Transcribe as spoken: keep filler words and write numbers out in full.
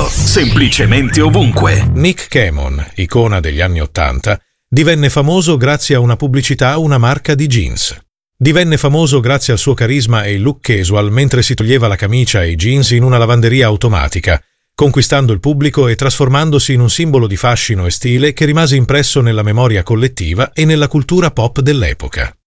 dappertutto, semplicemente ovunque. Nick Cannon, icona degli anni Ottanta, divenne famoso grazie a una pubblicità a una marca di jeans. Divenne famoso grazie al suo carisma e il look casual mentre si toglieva la camicia e i jeans in una lavanderia automatica, conquistando il pubblico e trasformandosi in un simbolo di fascino e stile che rimase impresso nella memoria collettiva e nella cultura pop dell'epoca.